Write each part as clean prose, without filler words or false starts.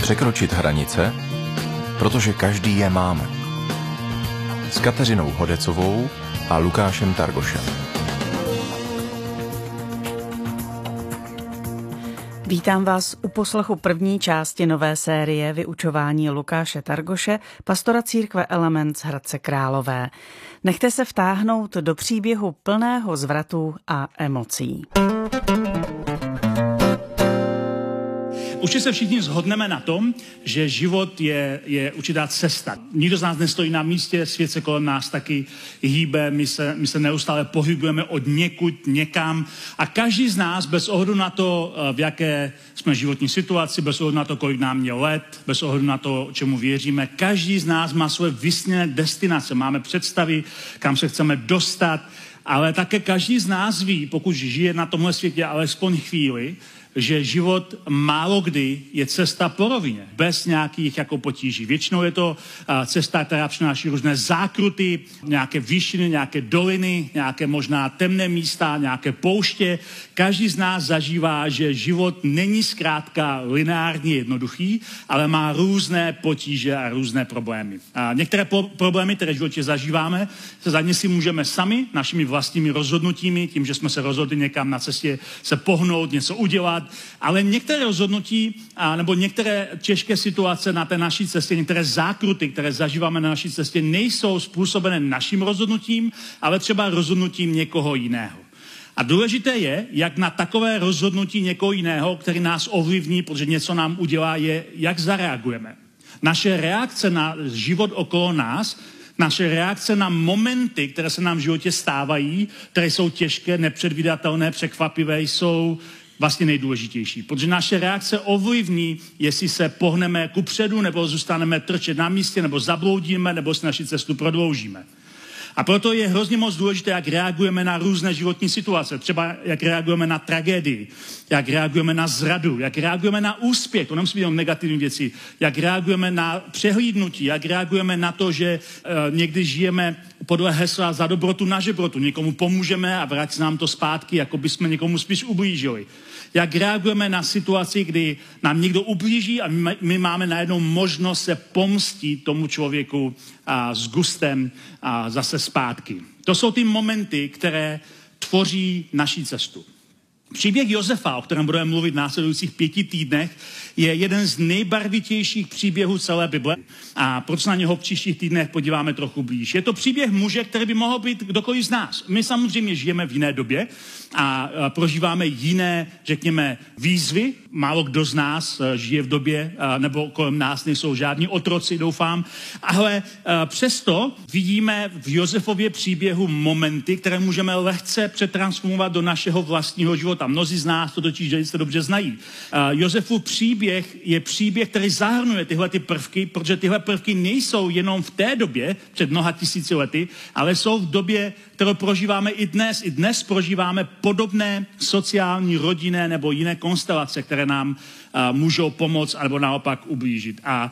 Překročit hranice, protože každý je máme. S Kateřinou Hodecovou a Lukášem Targošem. Vítám vás u poslechu první části nové série vyučování Lukáše Targoše, pastora církve Element z Hradce Králové. Nechte se vtáhnout do příběhu plného zvratů a emocí. Určitě se všichni shodneme na tom, že život je určitá cesta. Nikdo z nás nestojí na místě, svět se kolem nás taky hýbe, my se neustále pohybujeme od někud někam a každý z nás bez ohledu na to, v jaké jsme životní situaci, bez ohledu na to, kolik nám je let, bez ohledu na to, čemu věříme, každý z nás má svoje vysněné destinace, máme představy, kam se chceme dostat, ale také každý z nás ví, pokud žije na tomhle světě alespoň chvíli, že život málo kdy je cesta po rovině, bez nějakých jako potíží. Většinou je to cesta, která přináší různé zákruty, nějaké výšiny, nějaké doliny, nějaké možná temné místa, nějaké pouště. Každý z nás zažívá, že život není zkrátka lineárně jednoduchý, ale má různé potíže a různé problémy. A některé problémy, které v životě zažíváme, se za ně si můžeme sami, našimi vlastními rozhodnutími, tím, že jsme se rozhodli někam na cestě se pohnout, něco udělat, ale některé rozhodnutí nebo některé těžké situace na té naší cestě, některé zákruty, které zažíváme na naší cestě, nejsou způsobené naším rozhodnutím, ale třeba rozhodnutím někoho jiného. A důležité je, jak na takové rozhodnutí někoho jiného, který nás ovlivní, protože něco nám udělá, je, jak zareagujeme. Naše reakce na život okolo nás, naše reakce na momenty, které se nám v životě stávají, které jsou těžké, nepředvídatelné, překvapivé, jsou vlastně nejdůležitější, protože naše reakce ovlivní, jestli se pohneme kupředu, nebo zůstaneme trčet na místě, nebo zabloudíme, nebo si naši cestu prodloužíme. A proto je hrozně moc důležité, jak reagujeme na různé životní situace. Třeba jak reagujeme na tragédii, jak reagujeme na zradu, jak reagujeme na úspěch, to nemusí být jenom negativní věci, jak reagujeme na přehlídnutí, jak reagujeme na to, že někdy žijeme podle hesla za dobrotu na žebrotu. Někomu pomůžeme a vrátí nám to zpátky, jako by jsme někomu spíš ublížili. Jak reagujeme na situaci, kdy nám někdo ublíží a my máme najednou možnost se pomstít tomu člověku s gustem a zase zpátky. To jsou ty momenty, které tvoří naši cestu. Příběh Josefa, o kterém budeme mluvit v následujících 5 týdnech, je jeden z nejbarvitějších příběhů celé Bible a proč se na něho v příštích týdnech podíváme trochu blíž. Je to příběh muže, který by mohl být kdokoliv z nás. My samozřejmě žijeme v jiné době a prožíváme jiné, řekněme, výzvy. Málo kdo z nás žije v době, nebo kolem nás nejsou žádní otroci, doufám. Ale přesto vidíme v Josefově příběhu momenty, které můžeme lehce přetransformovat do našeho vlastního života. Mnozí z nás to totiž velice dobře znají. Josefův příběh je příběh, který zahrnuje tyhle ty prvky, protože tyhle prvky nejsou jenom v té době, před mnoha tisíci lety, ale jsou v době, kterou prožíváme i dnes. I dnes prožíváme podobné sociální, rodinné nebo jiné konstelace, které nám můžou pomoct nebo naopak ublížit. A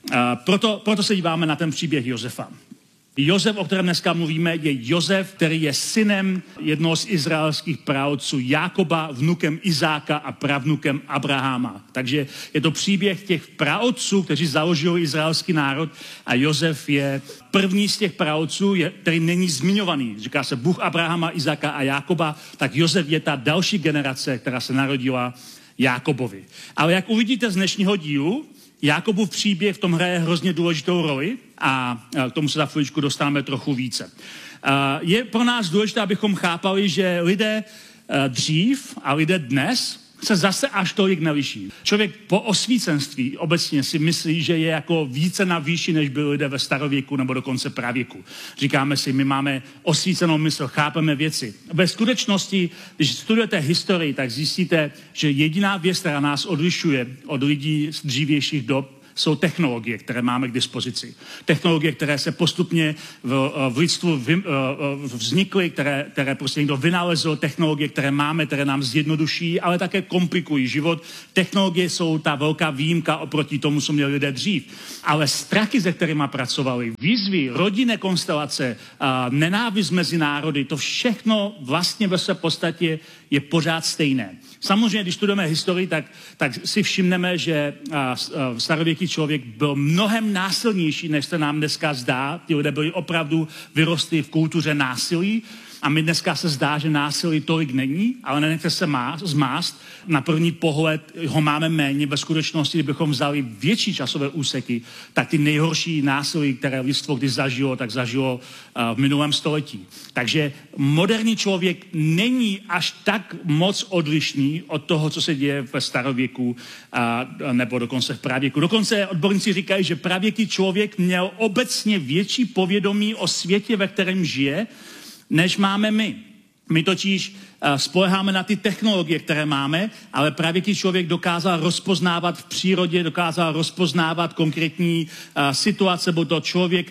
proto se díváme na ten příběh Josefa. Josef, o kterém dneska mluvíme, je Josef, který je synem jednoho z izraelských praotců Jákoba, vnukem Izáka a pravnukem Abrahama. Takže je to příběh těch praotců, kteří založili izraelský národ a Josef je první z těch praotců, který není zmiňovaný. Říká se Bůh Abrahama, Izáka a Jákoba, tak Josef je ta další generace, která se narodila Jákobovi. Ale jak uvidíte z dnešního dílu, Jákobův příběh v tom hraje hrozně důležitou roli a k tomu se za chviličku dostaneme trochu více. Je pro nás důležité, abychom chápali, že lidé dřív a lidé dnes se zase až tolik neliší. Člověk po osvícenství obecně si myslí, že je jako více na výši, než byli lidé ve starověku nebo dokonce pravěku. Říkáme si, my máme osvícenou mysl, chápeme věci. Ve skutečnosti, když studujete historii, tak zjistíte, že jediná věc, která nás odlišuje od lidí z dřívějších dob, jsou technologie, které máme k dispozici. Technologie, které se postupně v lidstvu vznikly, které prostě někdo vynalezl, technologie, které máme, které nám zjednoduší, ale také komplikují život. Technologie jsou ta velká výjimka oproti tomu, co měli lidé dřív. Ale strachy, se kterými pracovali, výzvy, rodinné konstelace, nenávist mezi národy, to všechno vlastně ve své podstatě je pořád stejné. Samozřejmě, když studujeme historii, tak si všimneme, že starověký člověk byl mnohem násilnější, než se nám dneska zdá. Ti lidé byli opravdu vyrostli v kultuře násilí. A my dneska se zdá, že násilí tolik není, ale nenechte se zmást. Na první pohled ho máme méně. Ve skutečnosti, kdybychom vzali větší časové úseky, tak ty nejhorší násilí, které lidstvo kdy zažilo, tak zažilo v minulém století. Takže moderní člověk není až tak moc odlišný od toho, co se děje ve starověku nebo dokonce v pravěku. Dokonce odborníci říkají, že pravěký člověk měl obecně větší povědomí o světě, ve kterém žije, než máme my. My totiž spoléháme na ty technologie, které máme, ale pravěký člověk dokázal rozpoznávat v přírodě, dokázal rozpoznávat konkrétní situace, byl to člověk,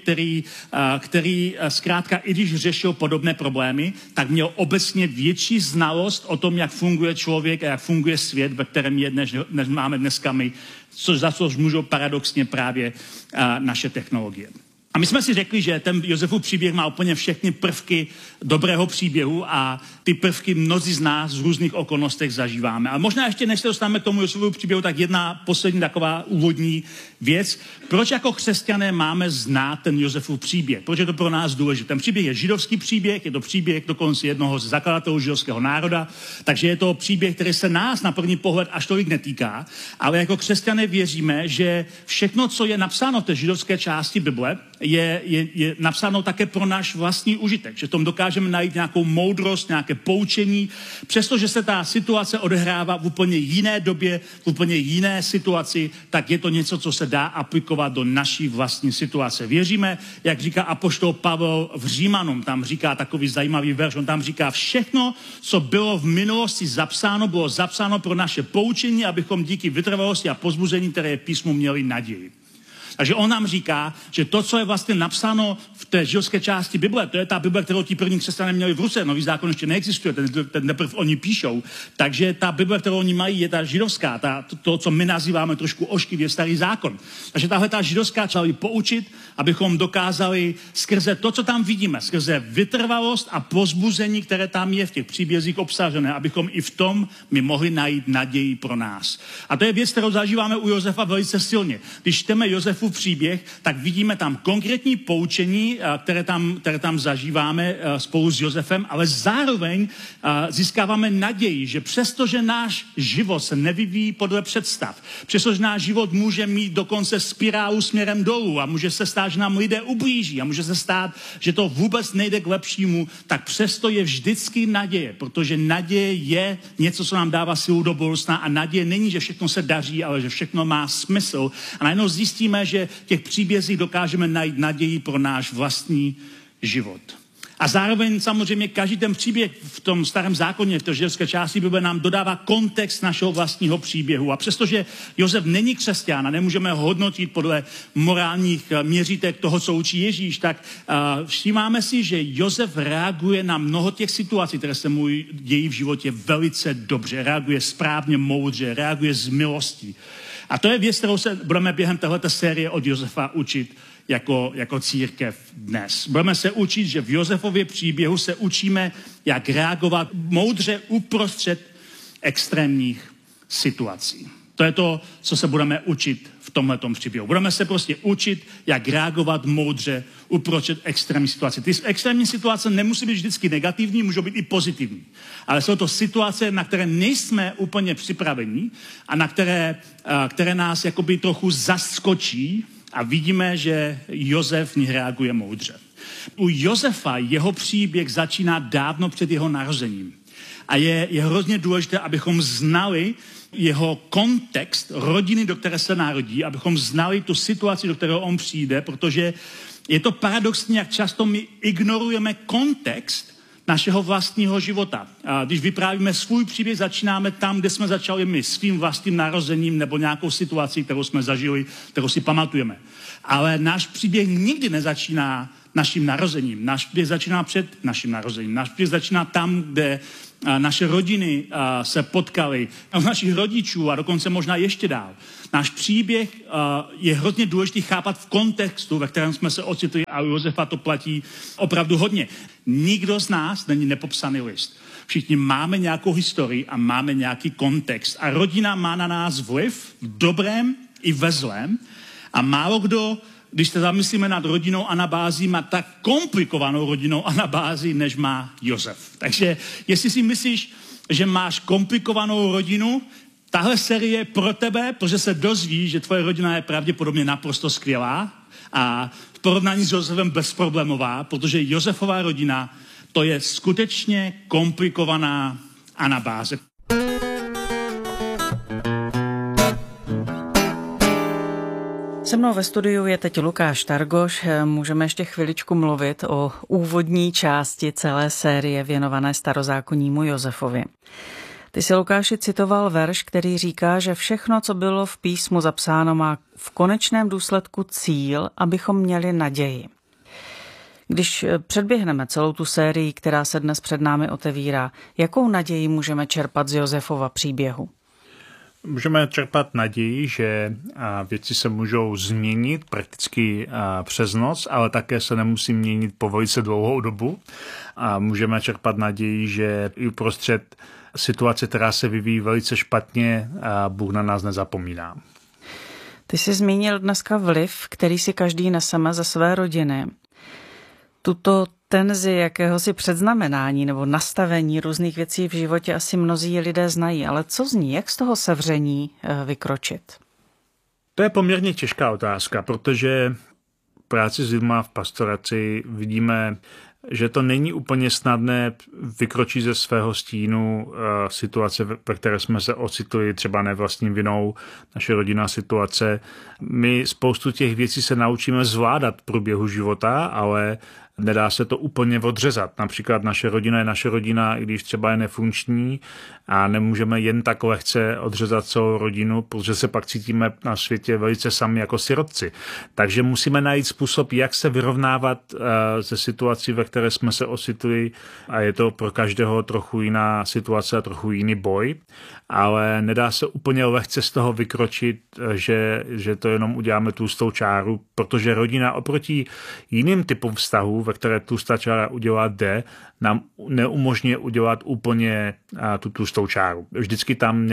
který zkrátka, i když řešil podobné problémy, tak měl obecně větší znalost o tom, jak funguje člověk a jak funguje svět, ve kterém je, než máme dneska my, za což můžou paradoxně právě naše technologie. A my jsme si řekli, že ten Josefův příběh má úplně všechny prvky dobrého příběhu a ty prvky mnozí z nás z různých okolnostech zažíváme. A možná ještě, než se dostaneme k tomu Josefovu příběhu, tak jedna poslední taková úvodní věc. Proč jako křesťané máme znát ten Josefův příběh? Proč je to pro nás důležité? Ten příběh je židovský příběh, je to příběh dokonce jednoho z zakladatelů židovského národa, takže je to příběh, který se nás na první pohled až tolik netýká, ale jako křesťané věříme, že všechno, co je napsáno v té židovské části Bible, je napsáno také pro náš vlastní užitek, že v tom dokážeme najít nějakou moudrost, nějaké poučení, přestože se ta situace odehrává v úplně jiné době, v úplně jiné situaci, tak je to něco, co se dá aplikovat do naší vlastní situace. Věříme, jak říká apoštol Pavel v Římanům, tam říká takový zajímavý verš, on tam říká, všechno, co bylo v minulosti zapsáno, bylo zapsáno pro naše poučení, abychom díky vytrvalosti a pozbuzení, které je písmu, měli naději. Takže on nám říká, že to, co je vlastně napsáno v té židovské části Bible, to je ta Bible, kterou ti první křesťané měli v ruce, nový zákon ještě neexistuje, ten teprve oni píšou, takže ta Bible, kterou oni mají, je ta židovská, to, co my nazýváme trošku ošklivě starý zákon. Takže tahle ta židovská chtěla poučit, abychom dokázali skrze to, co tam vidíme, skrze vytrvalost a pozbuzení, které tam je v těch příbězích obsažené, abychom i v tom my mohli najít naději pro nás. A to je věc, kterou zažíváme u Josefa velice silně. Když čteme Josefův příběh, tak vidíme tam konkrétní poučení, které tam zažíváme spolu s Josefem, ale zároveň získáváme naději, že přestože náš život se nevyvíjí podle představ, přestože náš život může mít dokonce spirálu směrem dolů a může se stát, že nám lidé ublíží a může se stát, že to vůbec nejde k lepšímu, tak přesto je vždycky naděje, protože naděje je něco, co nám dává sílu do budoucna a naděje není, že všechno se daří, ale že všechno má smysl. A najednou zjistíme, že v těch příbězích dokážeme najít naději pro náš vlastní život. A zároveň samozřejmě každý ten příběh v tom starém zákoně, v té židovské části Bible nám dodává kontext našeho vlastního příběhu. A přestože Josef není křesťan a nemůžeme ho hodnotit podle morálních měřítek toho, co učí Ježíš, tak všímáme si, že Josef reaguje na mnoho těch situací, které se mu dějí v životě velice dobře. Reaguje správně, moudře, reaguje s milostí. A to je věc, kterou se budeme během téhleté série od Josefa učit jako církev dnes. Budeme se učit, že v Josefově příběhu se učíme, jak reagovat moudře uprostřed extrémních situací. To je to, co se budeme učit v tomhletom příběhu. Budeme se prostě učit, jak reagovat moudře uprostřed extrémní situace. Ty extrémní situace nemusí být vždycky negativní, můžou být i pozitivní. Ale jsou to situace, na které nejsme úplně připraveni a na které nás jakoby trochu zaskočí a vidíme, že Josef v nich reaguje moudře. U Josefa jeho příběh začíná dávno před jeho narozením. A je hrozně důležité, abychom znali jeho kontext rodiny, do které se narodí, abychom znali tu situaci, do které on přijde, protože je to paradoxní, jak často my ignorujeme kontext našeho vlastního života. A když vyprávíme svůj příběh, začínáme tam, kde jsme začali my, svým vlastním narozením nebo nějakou situací, kterou jsme zažili, kterou si pamatujeme. Ale náš příběh nikdy nezačíná naším narozením. Náš příběh začíná před naším narozením. Náš příběh začíná tam, kde naše rodiny se potkaly, u našich rodičů a dokonce možná ještě dál. Náš příběh je hrozně důležitý chápat v kontextu, ve kterém jsme se ocitli, a u Josefa to platí opravdu hodně. Nikdo z nás není nepopsaný list. Všichni máme nějakou historii a máme nějaký kontext. A rodina má na nás vliv v dobrém i ve zlém. A málo kdo, když se zamyslíme nad rodinou anabází, má tak komplikovanou rodinou anabází, než má Josef. Takže jestli si myslíš, že máš komplikovanou rodinu, tahle série je pro tebe, protože se dozvíš, že tvoje rodina je pravděpodobně naprosto skvělá a v porovnání s Josefem bezproblémová, protože Josefova rodina, to je skutečně komplikovaná anabáze. Se mnou ve studiu je teď Lukáš Targoš. Můžeme ještě chviličku mluvit o úvodní části celé série věnované starozákonnímu Josefovi. Ty si, Lukáši, citoval verš, který říká, že všechno, co bylo v písmu zapsáno, má v konečném důsledku cíl, abychom měli naději. Když předběhneme celou tu sérii, která se dnes před námi otevírá, jakou naději můžeme čerpat z Josefova příběhu? Můžeme čerpat naději, že věci se můžou změnit prakticky přes noc, ale také se nemusí měnit po velice dlouhou dobu. A můžeme čerpat naději, že i uprostřed situace, která se vyvíjí velice špatně, Bůh na nás nezapomíná. Ty jsi zmínil dneska vliv, který si každý neseme ze své rodiny. Tuto tenzi jakéhosi předznamenání nebo nastavení různých věcí v životě asi mnozí lidé znají, ale co z ní, jak z toho sevření vykročit? To je poměrně těžká otázka, protože v práci s lidma v pastoraci vidíme, že to není úplně snadné vykročit ze svého stínu situace, ve které jsme se ocitli, třeba ne vlastní vinou, naše rodinná situace. My spoustu těch věcí se naučíme zvládat v průběhu života, ale nedá se to úplně odřezat. Například naše rodina je naše rodina, i když třeba je nefunkční a nemůžeme jen tak lehce odřezat celou rodinu, protože se pak cítíme na světě velice sami jako sirotci. Takže musíme najít způsob, jak se vyrovnávat ze situací, ve které jsme se ocitli, a je to pro každého trochu jiná situace a trochu jiný boj, ale nedá se úplně lehce z toho vykročit, že to jenom uděláme tlustou čáru, protože rodina oproti jiným typům vztahů, ve které tlustá čára udělat jde, nám neumožňuje udělat úplně tu tlustou čáru. Vždycky tam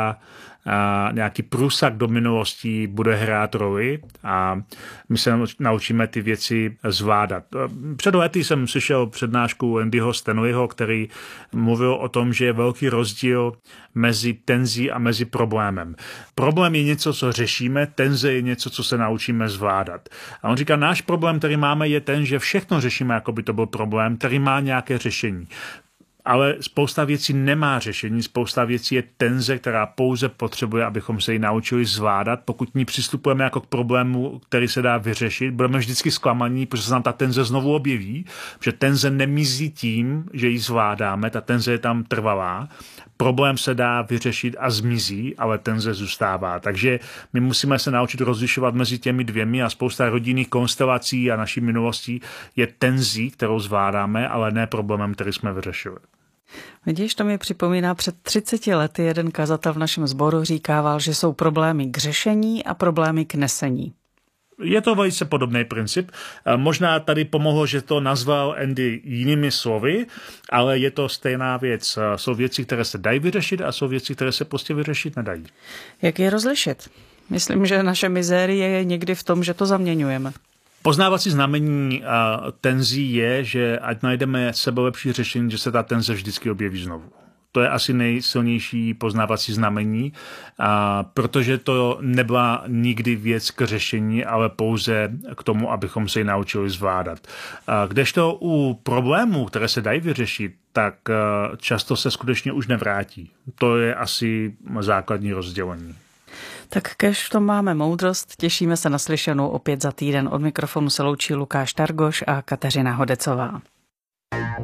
nějaký průsak do minulosti bude hrát roli a my se naučíme ty věci zvládat. Před lety jsem slyšel přednášku Andyho Stanleyho, který mluvil o tom, že je velký rozdíl mezi tenzí a mezi problémem. Problém je něco, co řešíme, tenze je něco, co se naučíme zvládat. A on říká, náš problém, který máme, je ten, že všechno řešíme, jako by to byl problém, který má nějaké řešení. Ale spousta věcí nemá řešení, spousta věcí je tenze, která pouze potřebuje, abychom se ji naučili zvládat. Pokud k ní přistupujeme jako k problému, který se dá vyřešit, budeme vždycky zklamaní, protože se nám ta tenze znovu objeví, protože tenze nemizí tím, že ji zvládáme, ta tenze je tam trvalá. Problém se dá vyřešit a zmizí, ale tenze zůstává. Takže my musíme se naučit rozlišovat mezi těmi dvěmi a spousta rodinných konstelací a naší minulostí je tenzí, kterou zvládáme, ale ne problémem, který jsme vyřešili. Vidíš, to mi připomíná, před 30 lety jeden kazatel v našem sboru říkával, že jsou problémy k řešení a problémy k nesení. Je to velice podobný princip. Možná tady pomohlo, že to nazval Andy jinými slovy, ale je to stejná věc. Jsou věci, které se dají vyřešit a jsou věci, které se prostě vyřešit nedají. Jak je rozlišit? Myslím, že naše mizérie je někdy v tom, že to zaměňujeme. Poznávací znamení tenzí je, že ať najdeme sebelepší řešení, že se ta tenze vždycky objeví znovu. To je asi nejsilnější poznávací znamení, protože to nebyla nikdy věc k řešení, ale pouze k tomu, abychom se ji naučili zvládat. Kdežto u problémů, které se dají vyřešit, tak často se skutečně už nevrátí. To je asi základní rozdělení. Tak kež v tom máme moudrost, těšíme se na slyšenou opět za týden. Od mikrofonu se loučí Lukáš Targoš a Kateřina Hodecová.